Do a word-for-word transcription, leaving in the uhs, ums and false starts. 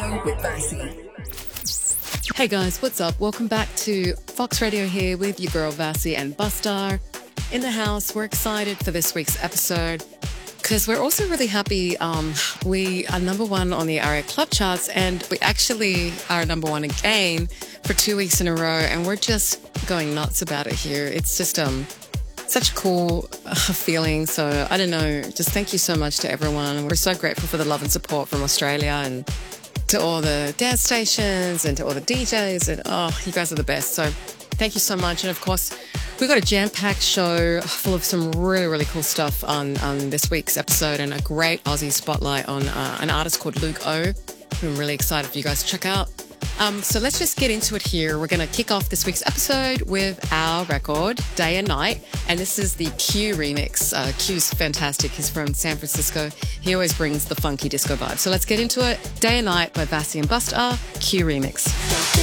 Show with Vassy. Hey guys, what's up? Welcome back to Fox Radio here with your girl Vassy and Bustar. In the house, we're excited for this week's episode because we're also really happy. Um, we are number one on the ARIA Club charts, and we actually are number one again for two weeks in a row, and we're just going nuts about it here. It's just um such a cool uh, feeling. So I don't know, just thank you so much to everyone. We're so grateful for the love and support from Australia and to all the dance stations and to all the D Js, and oh, you guys are the best. So thank you so much. And of course, we've got a jam-packed show full of some really, really cool stuff on, on this week's episode, and a great Aussie spotlight on uh, an artist called Luke O, who I'm really excited for you guys to check out. Um, so let's just get into it here. We're going to kick off this week's episode with our record, Day and Night. And this is the Q remix. Uh, Q's fantastic. He's from San Francisco. He always brings the funky disco vibe. So let's get into it. Day and Night by Vassy and Bustar, Q remix.